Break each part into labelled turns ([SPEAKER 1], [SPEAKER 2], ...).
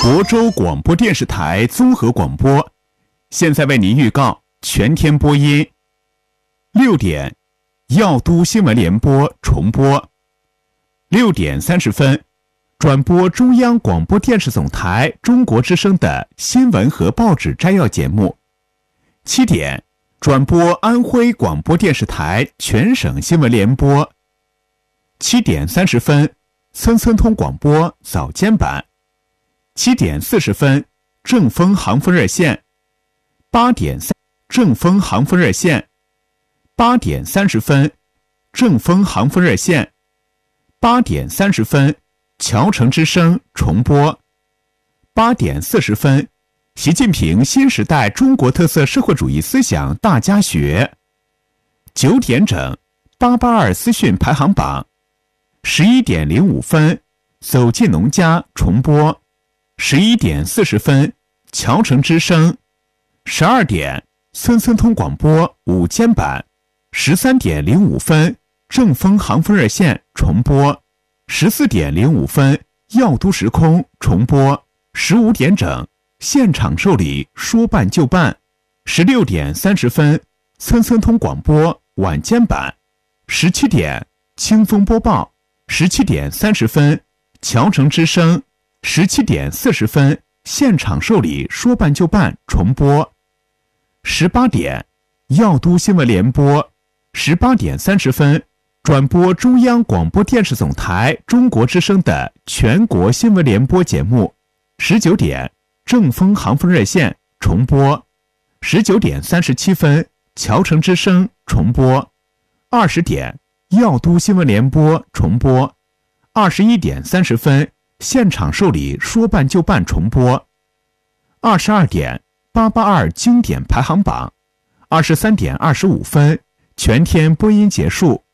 [SPEAKER 1] 亳州广播电视台综合广播，现在为您预告全天播音。6点，药都新闻联播重播。6点30分，转播中央广播电视总台中国之声的新闻和报纸摘要节目。7点，转播安徽广播电视台全省新闻联播。7点30分，村村通广播早间版。7点40分，正风航风热线。8点正风航风热线。8点30分，正风航风热线。8点30分，侨城之声重播。8点40分，习近平新时代中国特色社会主义思想大家学。9点整，882资讯排行榜。11点05分，走进农家重播。11点40分，侨城之声。12点，村村通广播午间版。13点05分，正风航风热线重播。14点05分，药都时空重播。15点整，现场受理说办就办。16点30分，村村通广播晚间版。17点，清风播报。17点30分，侨城之声。17点40分，现场受理说办就办重播。18点，药都新闻联播。18点30分，转播中央广播电视总台中国之声的全国新闻联播节目。19点，正风航风热线重播。19点37分，侨城之声重播。20点，药都新闻联播重播。21点30分，现场受理说办就办重播。22点，882经典排行榜。23点25分，全天播音结束。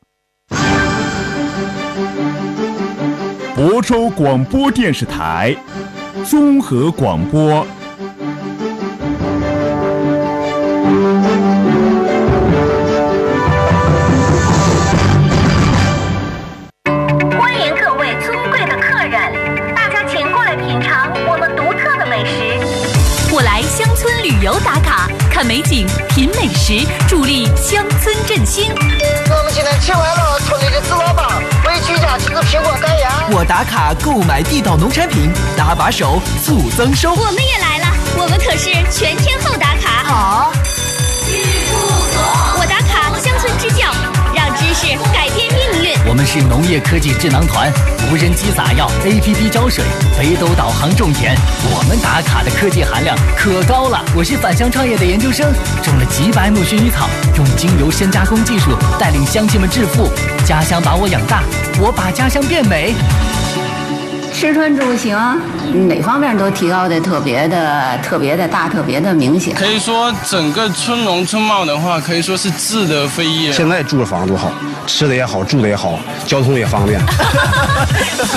[SPEAKER 1] 亳州广播电视台综合广播。
[SPEAKER 2] 欢迎各位尊贵的客人，大家请过来品尝我们独特的美食。
[SPEAKER 3] 我来乡村旅游打卡，看美景，品美食，助力乡村振兴。
[SPEAKER 4] 我们今天吃完了村里的紫萝卜，为居家吃个苹果干芽。
[SPEAKER 5] 我打卡购买地道农产品，搭把手促增收。
[SPEAKER 6] 我们也来了，我们可是全天候打卡。
[SPEAKER 5] 好，
[SPEAKER 6] 我打卡乡村支教，让知识改变命运。
[SPEAKER 7] 我们是农业科技智囊团，无人机撒药 ，APP 浇水，北斗导航种田。我们打卡的科技含量可高了。我是返乡创业的研究生，种了几百亩薰衣草，用精油深加工技术带领乡亲们致富。家乡把我养大，我把家乡变美。
[SPEAKER 8] 吃穿住行哪方面都提高的特别的大，特别的明显。
[SPEAKER 9] 可以说整个村容村貌的话，可以说是质得飞跃。
[SPEAKER 10] 现在住的房子好，吃的也好，住的也好，交通也方便。